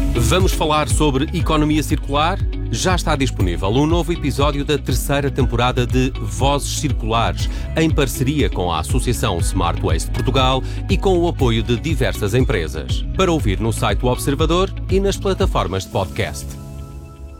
Vamos falar sobre economia circular? Já está disponível um novo episódio da terceira temporada de Vozes Circulares, em parceria com a Associação Smart Waste Portugal e com o apoio de diversas empresas. Para ouvir no site do Observador e nas plataformas de podcast.